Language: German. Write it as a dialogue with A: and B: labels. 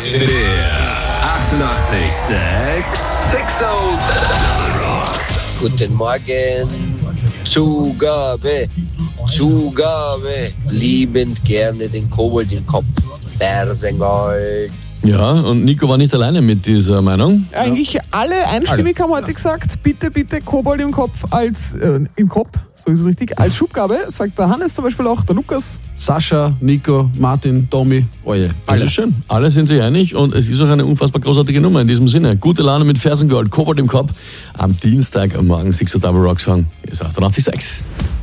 A: Der 88,6 Double Rock.
B: Guten Morgen. Zugabe. Liebend gerne den Kobold im Kopf. Fersengold.
C: Ja, und Nico war nicht alleine mit dieser Meinung.
D: Eigentlich alle einstimmig haben heute gesagt, bitte Kobold im Kopf als, im Kopf, so ist es richtig, als Schubgabe, sagt der Hannes zum Beispiel auch, der Lukas.
E: Sascha, Nico, Martin, Tommy, Oje.
C: Das ist schön. Alle sind sich einig und es ist auch eine unfassbar großartige Nummer in diesem Sinne. Gute Laune mit Fersengold, Kobold im Kopf. Am Dienstag am Morgen 6 Double Rock Song ist 88,6.